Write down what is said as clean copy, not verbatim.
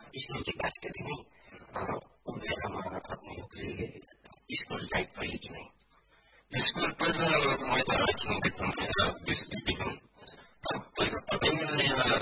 स्कुलची बात गरी नै बेलामा आफ्नो स्कुल लाइफ पहिले कि नै स्कुल पहिला मैले त